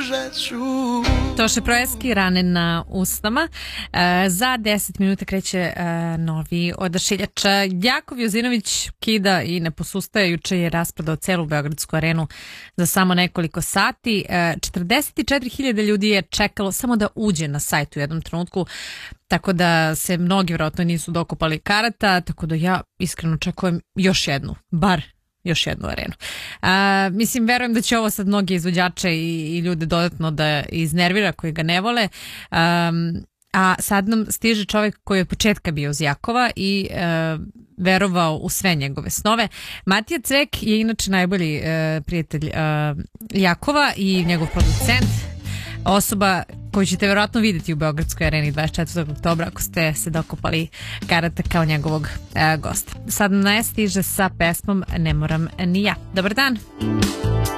Toše Proeski, Rane na usnama. Za 10 minuta kreće novi odašiljač. Jakov Jozinović kida i ne posustaje. Juče je rasprodao celu Beogradsku arenu za samo nekoliko sati. 44.000 ljudi je čekalo samo da uđe na sajt u jednom trenutku, tako da se mnogi vjerojatno nisu dokupali karata, tako da ja iskreno očekujem još jednu, bar još jednu arenu. Mislim, verujem da će ovo sad mnogi izvođače i ljude dodatno da iznervira koji ga ne vole. A sad nam stiže čovjek koji je od početka bio uz Jakova i verovao u sve njegove snove. Matija Cvek je inače najbolji prijatelj Jakova i njegov producent. Osoba koju ćete vjerojatno vidjeti u Beogradskoj areni 24. oktobra ako ste se dokopali karata kao njegovog gosta. Sad nas stiže sa pesmom Ne moram ni ja. Dobar dan!